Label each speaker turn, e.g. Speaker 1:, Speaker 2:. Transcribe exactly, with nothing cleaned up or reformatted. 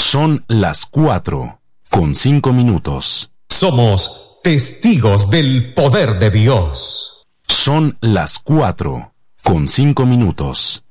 Speaker 1: Son las cuatro, con cinco minutos.
Speaker 2: Somos testigos del poder de Dios.
Speaker 1: Son las cuatro, con cinco minutos.